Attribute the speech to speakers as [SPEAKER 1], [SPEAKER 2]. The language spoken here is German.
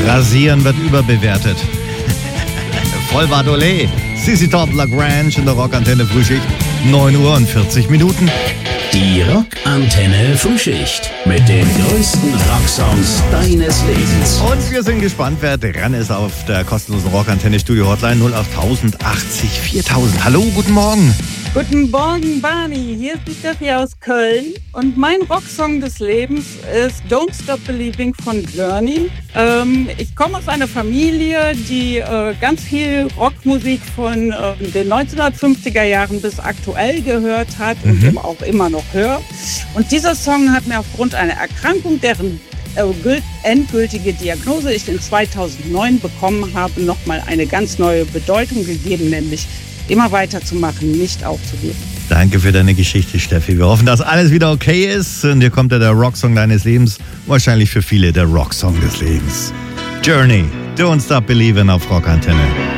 [SPEAKER 1] Rasieren wird überbewertet. Vollbart Olé. Sissy Top Lagrange in der Rockantenne Frühschicht. 9 Uhr und 40 Minuten.
[SPEAKER 2] Die Rockantenne Frühschicht mit den größten Rocksongs deines Lebens.
[SPEAKER 1] Und wir sind gespannt, wer dran ist auf der kostenlosen Rockantenne Studio Hotline 08000 80 4000. Hallo, guten Morgen.
[SPEAKER 3] Guten Morgen, Barney. Hier ist die Steffi aus Köln. Und mein Rocksong des Lebens ist Don't Stop Believing von Journey. Ich komme aus einer Familie, die ganz viel Rockmusik von den 1950er Jahren bis aktuell gehört hat und auch immer noch hört. Und dieser Song hat mir aufgrund einer Erkrankung, deren endgültige Diagnose ich in 2009 bekommen habe, nochmal eine ganz neue Bedeutung gegeben, nämlich immer weiterzumachen, nicht aufzugeben.
[SPEAKER 1] Danke für deine Geschichte, Steffi. Wir hoffen, dass alles wieder okay ist. Und hier kommt ja der Rocksong deines Lebens. Wahrscheinlich für viele der Rocksong des Lebens. Journey, Don't Stop Believin' auf Rockantenne.